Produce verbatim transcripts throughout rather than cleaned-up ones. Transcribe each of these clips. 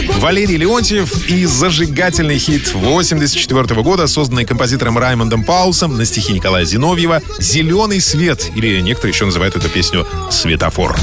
Валерий Леонтьев и зажигательный хит восемьдесят четвёртого года, созданный композитором Раймондом Паулсом на стихи Николая Зиновьева, «Зеленый свет», или некоторые еще называют эту песню «Светофор».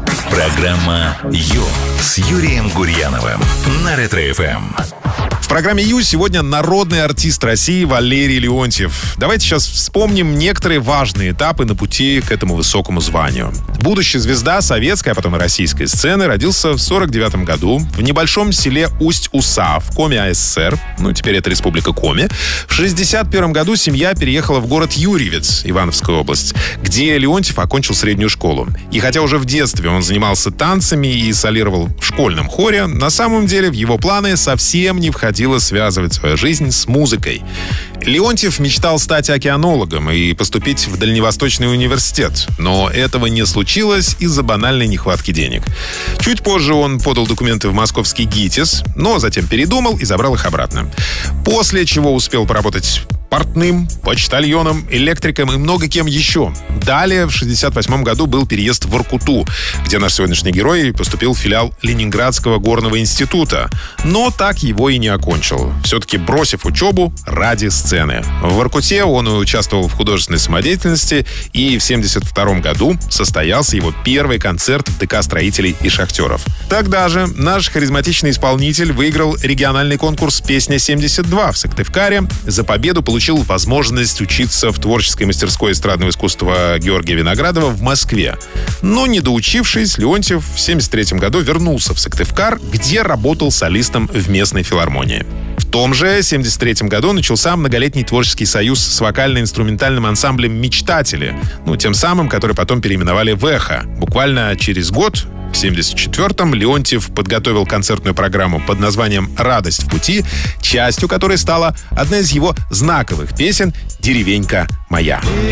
Программа «Ю» с Юрием Гурьяновым на Ретро-эф эм. В программе «Ю» сегодня народный артист России Валерий Леонтьев. Давайте сейчас вспомним некоторые важные этапы на пути к этому высокому званию. Будущая звезда советской, а потом и российской сцены родился в сорок девятом году в небольшом селе Усть-Уса в Коми АССР, ну теперь это Республика Коми. В шестьдесят первом году семья переехала в город Юрьевец, Ивановская область, где Леонтьев окончил среднюю школу. И хотя уже в детстве он занимался танцами и солировал в школьном хоре, на самом деле в его планы совсем не входило связывать свою жизнь с музыкой. Леонтьев мечтал стать океанологом и поступить в Дальневосточный университет, но этого не случилось из-за банальной нехватки денег. Чуть позже он подал документы в московский ГИТИС, но затем передумал и забрал их обратно. После чего успел поработать портным, почтальоном, электриком и много кем еще. Далее, в шестьдесят восьмом году был переезд в Воркуту, где наш сегодняшний герой поступил в филиал Ленинградского горного института. Но так его и не окончил, все-таки бросив учебу ради сцены. В Воркуте он участвовал в художественной самодеятельности, и в семьдесят втором году состоялся его первый концерт в ДК строителей и шахтеров. Тогда же наш харизматичный исполнитель выиграл региональный конкурс «Песня-семьдесят два» в Сыктывкаре. За победу получил возможность учиться в творческой мастерской эстрадного искусства Георгия Виноградова в Москве. Но, не доучившись, Леонтьев в семьдесят третьем году вернулся в Сыктывкар, где работал солистом в местной филармонии. В том же семьдесят третьем году начался многолетний творческий союз с вокально-инструментальным ансамблем «Мечтатели», ну, тем самым, который потом переименовали в «Эхо». Буквально через год, в семьдесят четвёртом, Леонтьев подготовил концертную программу под названием «Радость в пути», частью которой стала одна из его знаковых песен «Деревенька моя».